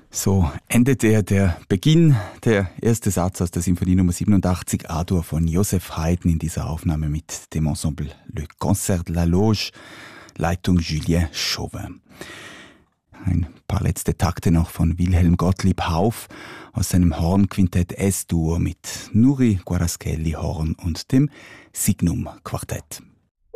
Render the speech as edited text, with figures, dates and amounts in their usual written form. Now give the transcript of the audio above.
So endet der Beginn, der erste Satz aus der Symphonie Nummer 87 A-Dur von Joseph Haydn in dieser Aufnahme mit dem Ensemble Le Concert de la Loge, Leitung Julien Chauvin. Ein paar letzte Takte noch von Wilhelm Gottlieb Hauff aus seinem Hornquintett S-Dur mit Nuri Guaraschelli Horn und dem Signum Quartett.